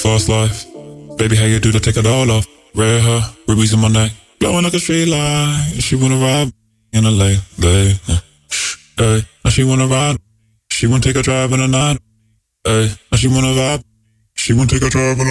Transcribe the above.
Fast life. Baby, how you do to take it all off? Red hair, rubies in my neck, glowing like a street light. She wanna ride in a late day. Hey, now she wanna ride. She wanna take a drive in the night. Hey, now she wanna vibe. She wanna take a drive in the